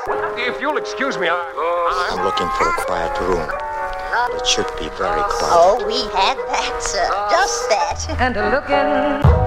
If you'll excuse me, I'm looking for a quiet room. It should be very quiet. Oh, we have that, sir. Just that. And looking